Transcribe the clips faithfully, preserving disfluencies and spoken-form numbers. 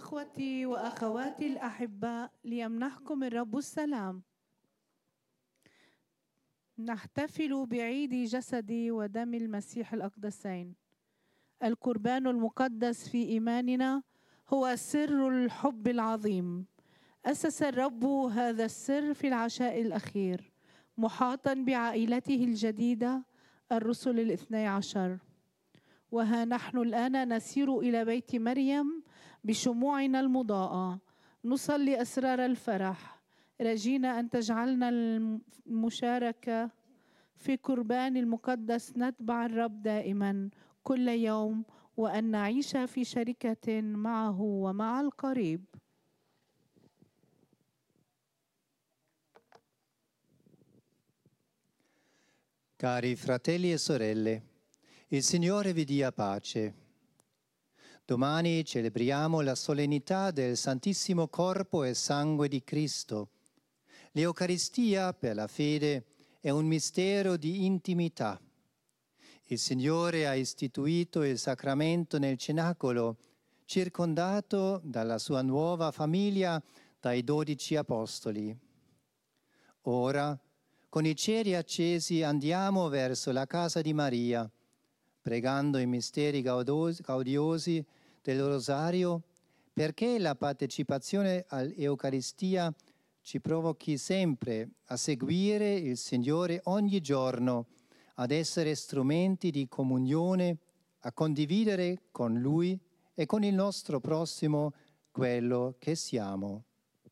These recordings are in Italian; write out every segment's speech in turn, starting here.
إخوتي وأخواتي الأحباء، ليمنحكم الرب السلام. نحتفل بعيد جسد ودم المسيح الأقدسين. القربان المقدس في إيماننا هو سر الحب العظيم. أسس الرب هذا السر في العشاء الأخير محاطا بعائلته الجديدة الرسل الاثني عشر. وها نحن الآن نسير إلى بيت مريم بشموعنا المضاءة، نصلي أسرار الفرح، رجينا أن تجعلنا المشاركة في قربان المقدس نتبع الرب دائما كل يوم، وأن نعيش في شركة معه ومع القريب. Cari fratelli e sorelle, il Signore vi dia pace. Domani celebriamo la solennità del Santissimo Corpo e Sangue di Cristo. L'Eucaristia, per la fede, è un mistero di intimità. Il Signore ha istituito il sacramento nel cenacolo, circondato dalla sua nuova famiglia, dai dodici apostoli. Ora, con i ceri accesi, andiamo verso la casa di Maria, pregando i misteri gaudiosi del Rosario, perché la partecipazione all'Eucaristia ci provochi sempre a seguire il Signore ogni giorno, ad essere strumenti di comunione, a condividere con Lui e con il nostro prossimo quello che siamo.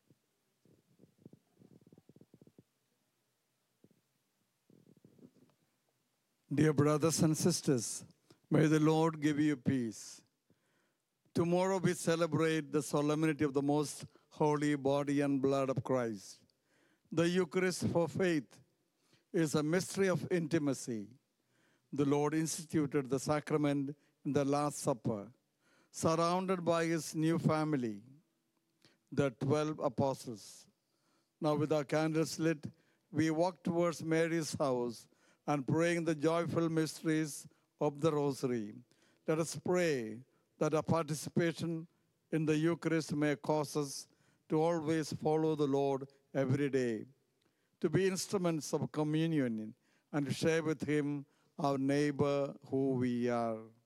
Dear brothers and sisters, may the Lord give you peace. Tomorrow we celebrate the solemnity of the most holy body and blood of Christ. The Eucharist for faith is a mystery of intimacy. The Lord instituted the sacrament in the Last Supper, surrounded by his new family, the twelve apostles. Now with our candles lit, we walk towards Mary's house and praying the joyful mysteries of the Rosary. Let us pray that our participation in the Eucharist may cause us to always follow the Lord every day, to be instruments of communion and to share with him our neighbor who we are.